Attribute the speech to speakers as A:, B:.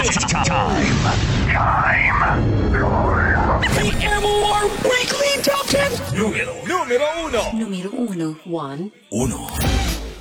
A: The MOR Weekly Top 10. Número uno.
B: Número uno. One.
A: Uno.